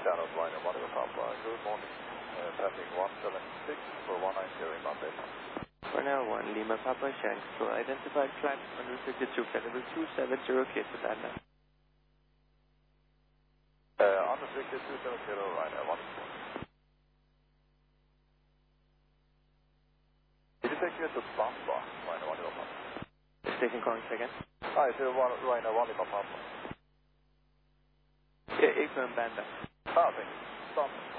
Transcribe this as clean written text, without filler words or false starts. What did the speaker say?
channel, Ryanair 1 Lima Papa. Good morning. Passing 176 for 190 in Monday. Ryanair 1 Lima Papa, Shanghai Control. Identified flight unrestricted to flight level 270, cleared for Dana. Unrestricted 270, Ryanair 1. Did you take me to Bamba, Ryanair 1 Lima Papa? Station calling second. It's Ryanair 1 Lima Papa. Ik ben Banda. Thank you. Stop.